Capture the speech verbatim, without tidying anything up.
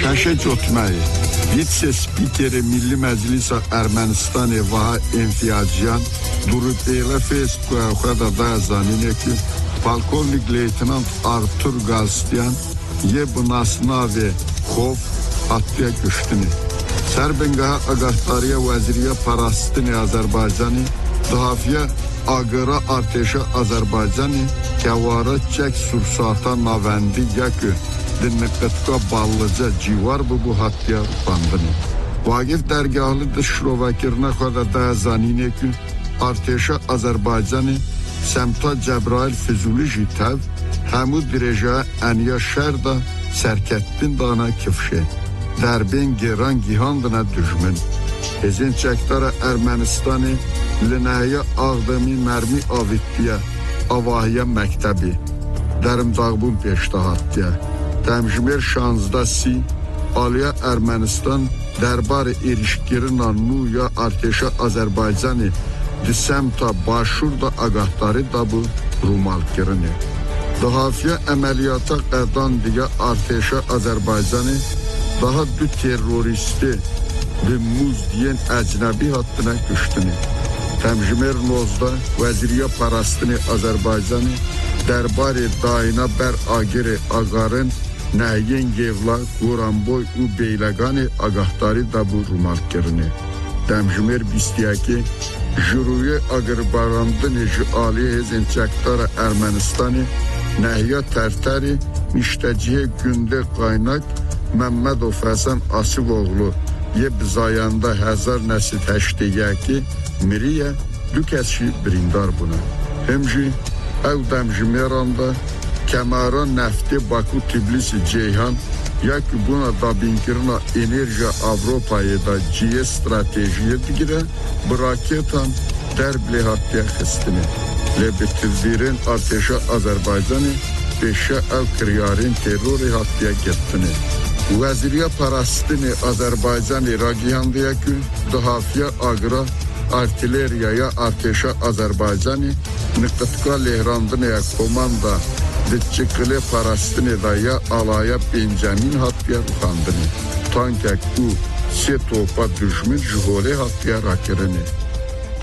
Təşəkkür etməyi. Vitse spikeri Milli Məclis Ermənistanı Vaha Enfiyacyan durub elə Facebook'a xəda dayazanine ki polkovnik leytenant Artur Galstyan ye bunasnavi xov hattiya güçtünü. Serbengaha agahtariya vaziriya parastini Azerbaycanı dahafiya agıra arteşa Azerbaycanı kevara çek sursata navendi yakı dinmektetka ballıca civar bu bu hattiya bandını. Vagif dergahlı da şrovakirine kadar dayazanine ki arteşa Azerbaycanı semta Cebrail Füzuli jitev hemu direja eniya şerda serkettin dana kifşe. Derbin geran gihandına düşmün. Ezin çektara Ermenistan'ı linaya ağdami mermi avittiye avahiye mektebi. Derim dağbun peştahattiye. Temjmer şanzda si aliya Ermenistan derbar erişkirina nuya arteşa Azerbaycan'ı disemta başurda agahtari da bu rumal kirini. Dahafiye emeliyata qərdan diye arteşa Azerbaycan'ı daha dü teröristi ve muz diyen ecnebi hattına güçtünü. Temjmer nozda veziriye parastını Azerbaycan'ı derbari dayına ber agiri agarın nəhyen gevla Goranboy u beylegani agahtari da bu rumalkirini. Temjmer bistiyaki juruye agırbarandını ali hezin çektara Ermenistan'ı nəhya terteri mişteciye günde kaynak Məmmədov Həsən Asivoğlu ye bizayanda Həzar nəsi təşdiyə ki miriyə lükəşi brindar buna. Hemji ev demjimeranda kemara nefti Baku Tbilisi Ceyhan ya ki buna da binkirina enerji Avrupa'yı da ciye stratejiye digire braketan derble hattiya xistini. Le bitirdirin arteşa Azerbaycan'ı beşe ev kriyarin terörü hattiya gettini. Veziriye parastini Azerbaycan'ı ragiyandıya ki dahafiye agra artileriyaya arteşa Azerbaycan'ı nıktatka lehrandınaya komanda ditçikli parastini da ya alaya Benjamin hattiya ruhandını. Tankek u se topa düşmün jhole hattiya rakirini.